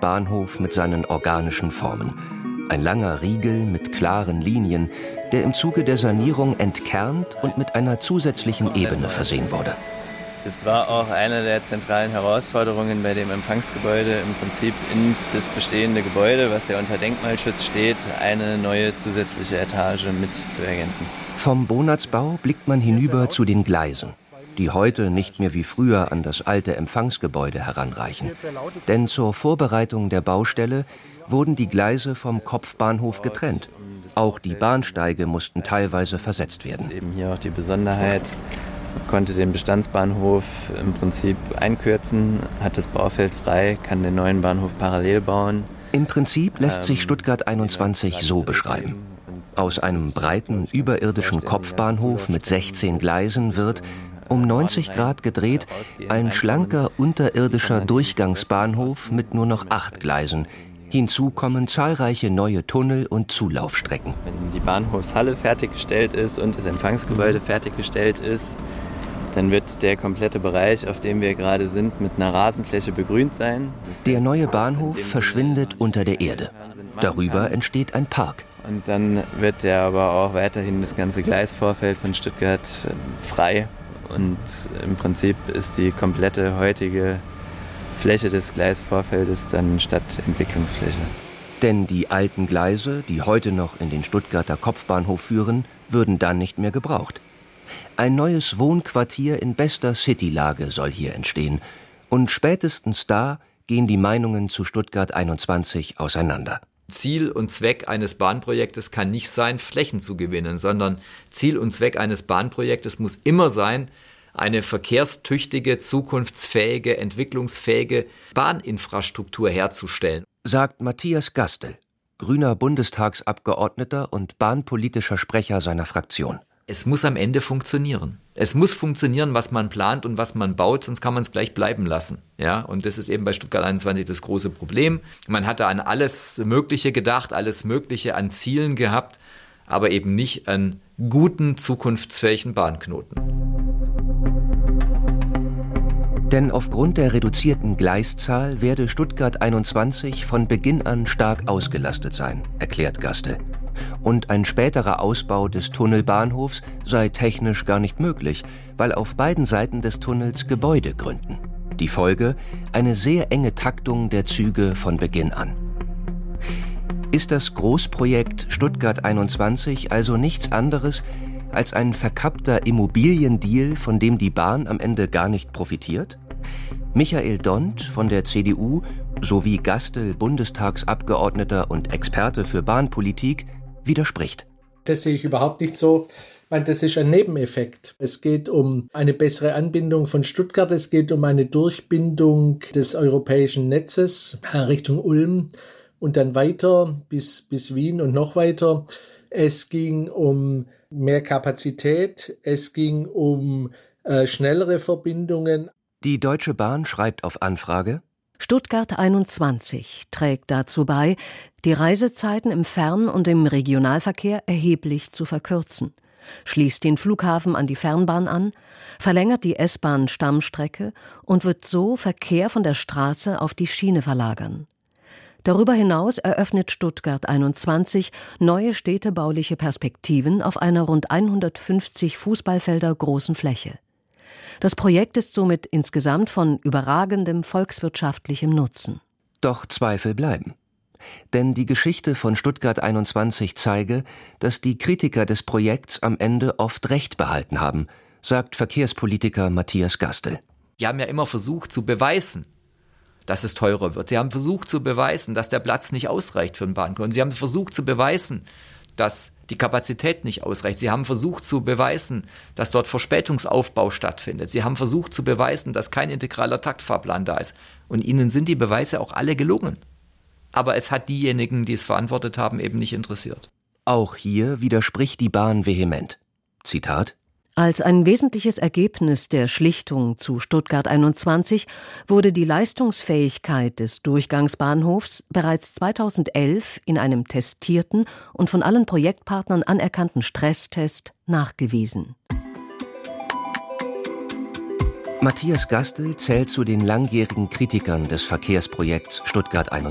Bahnhof mit seinen organischen Formen. Ein langer Riegel mit klaren Linien, der im Zuge der Sanierung entkernt und mit einer zusätzlichen Ebene versehen wurde. Das war auch eine der zentralen Herausforderungen bei dem Empfangsgebäude, im Prinzip in das bestehende Gebäude, was ja unter Denkmalschutz steht, eine neue zusätzliche Etage mit zu ergänzen. Vom Bonatzbau blickt man hinüber zu den Gleisen, die heute nicht mehr wie früher an das alte Empfangsgebäude heranreichen. Denn zur Vorbereitung der Baustelle wurden die Gleise vom Kopfbahnhof getrennt. Auch die Bahnsteige mussten teilweise versetzt werden. Das ist eben hier auch die Besonderheit. Man konnte den Bestandsbahnhof im Prinzip einkürzen, hat das Baufeld frei, kann den neuen Bahnhof parallel bauen. Im Prinzip lässt sich Stuttgart 21 so beschreiben. Aus einem breiten, überirdischen Kopfbahnhof mit 16 Gleisen wird, um 90 Grad gedreht, ein schlanker, unterirdischer Durchgangsbahnhof mit nur noch 8 Gleisen. Hinzu kommen zahlreiche neue Tunnel und Zulaufstrecken. Wenn die Bahnhofshalle fertiggestellt ist und das Empfangsgebäude fertiggestellt ist, dann wird der komplette Bereich, auf dem wir gerade sind, mit einer Rasenfläche begrünt sein. Der neue Bahnhof verschwindet unter der Erde. Darüber entsteht ein Park. Und dann wird ja aber auch weiterhin das ganze Gleisvorfeld von Stuttgart frei. Und im Prinzip ist die komplette heutige Fläche des Gleisvorfeldes dann Stadtentwicklungsfläche. Denn die alten Gleise, die heute noch in den Stuttgarter Kopfbahnhof führen, würden dann nicht mehr gebraucht. Ein neues Wohnquartier in bester Citylage soll hier entstehen. Und spätestens da gehen die Meinungen zu Stuttgart 21 auseinander. Ziel und Zweck eines Bahnprojektes kann nicht sein, Flächen zu gewinnen, sondern Ziel und Zweck eines Bahnprojektes muss immer sein, eine verkehrstüchtige, zukunftsfähige, entwicklungsfähige Bahninfrastruktur herzustellen. Sagt Matthias Gastel, grüner Bundestagsabgeordneter und bahnpolitischer Sprecher seiner Fraktion. Es muss am Ende funktionieren. Es muss funktionieren, was man plant und was man baut, sonst kann man es gleich bleiben lassen. Ja, und das ist eben bei Stuttgart 21 das große Problem. Man hatte an alles Mögliche gedacht, alles Mögliche an Zielen gehabt, aber eben nicht an guten, zukunftsfähigen Bahnknoten. Denn aufgrund der reduzierten Gleiszahl werde Stuttgart 21 von Beginn an stark ausgelastet sein, erklärt Gastel. Und ein späterer Ausbau des Tunnelbahnhofs sei technisch gar nicht möglich, weil auf beiden Seiten des Tunnels Gebäude gründen. Die Folge: eine sehr enge Taktung der Züge von Beginn an. Ist das Großprojekt Stuttgart 21 also nichts anderes als ein verkappter Immobiliendeal, von dem die Bahn am Ende gar nicht profitiert? Michael Dont von der CDU sowie Gastel, Bundestagsabgeordneter und Experte für Bahnpolitik, widerspricht. Das sehe ich überhaupt nicht so. Ich meine, das ist ein Nebeneffekt. Es geht um eine bessere Anbindung von Stuttgart, es geht um eine Durchbindung des europäischen Netzes Richtung Ulm und dann weiter bis Wien und noch weiter. Es ging um mehr Kapazität, es ging um schnellere Verbindungen. Die Deutsche Bahn schreibt auf Anfrage: Stuttgart 21 trägt dazu bei, die Reisezeiten im Fern- und im Regionalverkehr erheblich zu verkürzen, schließt den Flughafen an die Fernbahn an, verlängert die S-Bahn-Stammstrecke und wird so Verkehr von der Straße auf die Schiene verlagern. Darüber hinaus eröffnet Stuttgart 21 neue städtebauliche Perspektiven auf einer rund 150 Fußballfelder großen Fläche. Das Projekt ist somit insgesamt von überragendem volkswirtschaftlichem Nutzen. Doch Zweifel bleiben. Denn die Geschichte von Stuttgart 21 zeige, dass die Kritiker des Projekts am Ende oft Recht behalten haben, sagt Verkehrspolitiker Matthias Gastel. Die haben ja immer versucht zu beweisen, dass es teurer wird. Sie haben versucht zu beweisen, dass der Platz nicht ausreicht für einen Bahnknoten. Sie haben versucht zu beweisen, dass die Kapazität nicht ausreicht. Sie haben versucht zu beweisen, dass dort Verspätungsaufbau stattfindet. Sie haben versucht zu beweisen, dass kein integraler Taktfahrplan da ist. Und ihnen sind die Beweise auch alle gelungen. Aber es hat diejenigen, die es verantwortet haben, eben nicht interessiert. Auch hier widerspricht die Bahn vehement. Zitat: Als ein wesentliches Ergebnis der Schlichtung zu Stuttgart 21 wurde die Leistungsfähigkeit des Durchgangsbahnhofs bereits 2011 in einem testierten und von allen Projektpartnern anerkannten Stresstest nachgewiesen. Matthias Gastel zählt zu den langjährigen Kritikern des Verkehrsprojekts Stuttgart 21.